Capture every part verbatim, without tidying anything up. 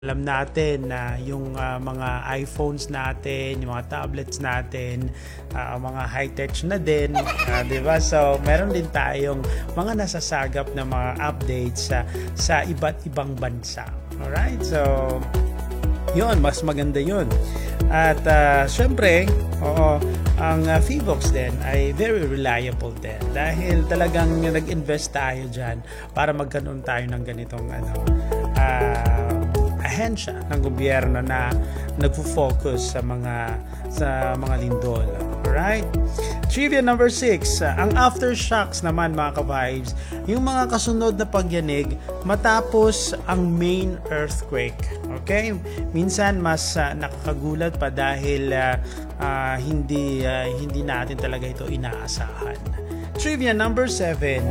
Alam natin na yung uh, mga iPhones natin, yung mga tablets natin, uh, mga high-tech na din, uh, 'di ba? So, meron din tayong mga nasasagap na mga updates sa sa iba't ibang bansa. Alright? So, yun, mas maganda yun. At uh, syempre, oo, ang uh, Feebox din ay very reliable din dahil talagang nag-invest tayo dyan para magkaroon tayo ng ganitong ano, uh, ahensya ng gobyerno na nagfo-focus sa mga sa mga lindol. Alright? Trivia number six. Ang aftershocks naman mga ka-vibes, yung mga kasunod na pagyanig matapos ang main earthquake. Okay? Minsan mas uh, nakakagulat pa dahil uh, uh, hindi uh, hindi natin talaga ito inaasahan. Trivia number seven.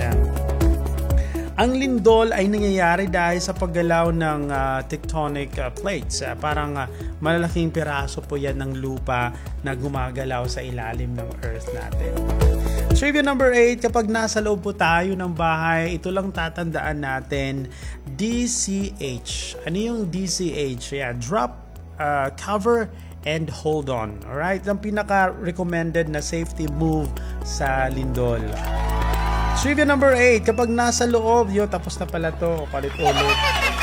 Ang lindol ay nangyayari dahil sa paggalaw ng uh, tectonic uh, plates. Uh, parang uh, malalaking piraso po yan ng lupa na gumagalaw sa ilalim ng earth natin. Trivia number eight, kapag nasa loob po tayo ng bahay, ito lang tatandaan natin, D C H. Ano yung D C H? Yeah, drop, uh, cover, and hold on. Alright? Ang pinaka-recommended na safety move sa lindol. Trivia number eight, kapag nasa loob, yo tapos na pala to, palit ulit.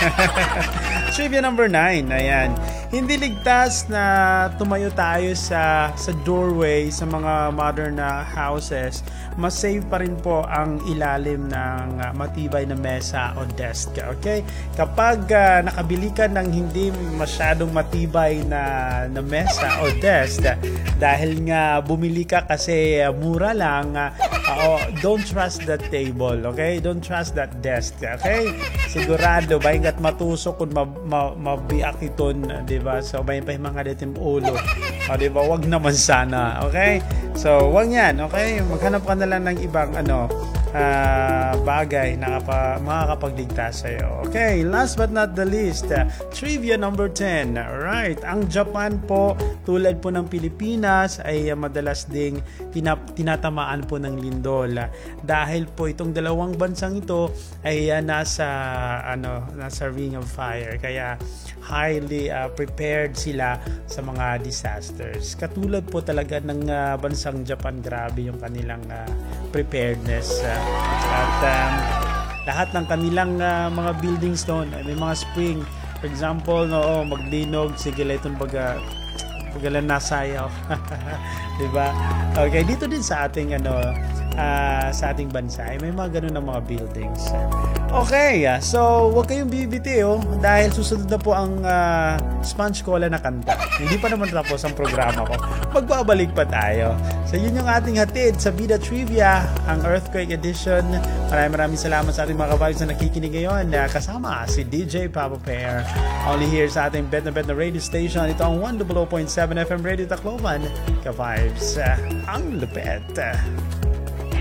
Trivia number nine, ayan. Hindi ligtas na tumayo tayo sa sa doorway sa mga modern na houses. Mas safe pa rin po ang ilalim ng uh, matibay na mesa o desk. Okay? Kapag uh, nakabili ka ng hindi masyadong matibay na, na mesa o desk, dahil nga bumili ka kasi uh, mura lang, uh, uh, don't trust that table. Okay? Don't trust that desk. Okay? Sigurado, ba at matusok kung mabiak iton, di ba? So, may pa mga dating ulo. O, di ba? Wag naman sana. Okay? So, wag yan. Okay? Maghanap ka na lang ng ibang ano, uh, bagay na kapa, makakapagligtas sa'yo. Okay? Last but not the least, uh, trivia number ten. Alright. Ang Japan po, tulad po ng Pilipinas, ay uh, madalas ding tinap- tinatamaan po ng lindol. Uh, dahil po itong dalawang bansang ito ay uh, nasa ano, nasa ring of fire. Kaya highly uh, prepared sila sa mga disasters. Katulad po talaga ng uh, bansang Japan, grabe yung kanilang uh, preparedness. Uh, at um, lahat ng kanilang uh, mga buildings doon, may mga spring. For example, no, maglinog, sige lang itong baga, bagalan nasayaw. Diba? Okay, dito din sa ating ano, uh, sa ating bansa, ay may mga ganun ng mga buildings. Okay, uh, so huwag kayong bibitiw dahil susunod na po ang uh, Sponge Cola na kanta. Hindi pa naman tapos ang programa ko. Magbabalik pa tayo. So yun yung ating hatid sa Bida Trivia, ang Earthquake Edition. Maraming maraming salamat sa ating mga ka-vibes na nakikinig ngayon. Uh, kasama si D J Papa Pair. Only here sa ating Bet na Bet na radio station. Ito ang one oh oh point seven F M Radio Tacloban. Ka-vibes, uh, ang lupet.